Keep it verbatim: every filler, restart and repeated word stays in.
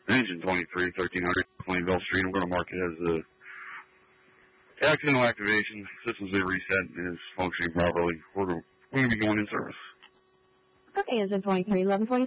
Engine twenty-three, thirteen hundred, Plainville Street. I'm going to mark it as the accidental activation. Systems are reset and is functioning properly. We're going to be going in service. Okay, engine twenty-three, eleven twenty-three.